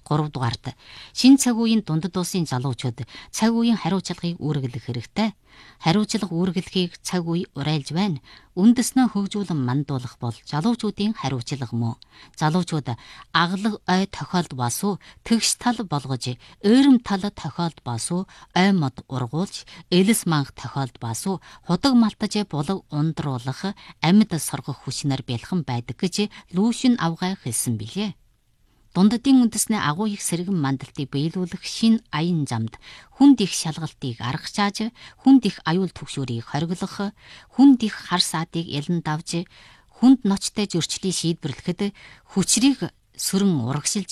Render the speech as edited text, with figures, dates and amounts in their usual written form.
3 дугаарт шинэ цаг үеийн дундад улсын залуучууд цаг үеийн хариуцлагыг үүргэлэх хэрэгтэй. Хариуцлага үүргэлэхийг цаг үе уриалж байна. Үндэснээ хөгжүүлэн мандуулах бол залуучуудын хариуцлага мөн. Залуучууд аглаг ой тохиолд басуу тэгш тал болгож, өөрэм тал тохиолд басуу ой мод ургуулж, элэс манх тохиолд басуу худаг малтаж булаг ундруулах, амьд соргох хүчнэр бэлхэн байдаг гэж Лүшин авгай хэлсэн билээ. Дундадын үндэснээ агуу их сэргэн мандалтыг биелүүлэх шин аян замд хүнд их шалгалтыг аргачааж, хүнд их аюул түгшүүрийг хориглох, хүнд их хар саадыг ялан давж, хүнд ноцтой зөрчлийг шийдвэрлэхэд хүчрийг сөрөн урагшилж